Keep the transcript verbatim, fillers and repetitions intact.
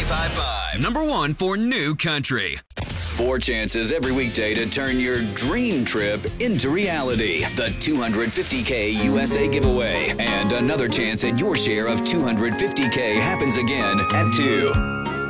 ninety-five point five. Number one for New Country. Four chances every weekday to turn your dream trip into reality. The two hundred fifty K U S A giveaway. And another chance at your share of two hundred fifty K happens again at two.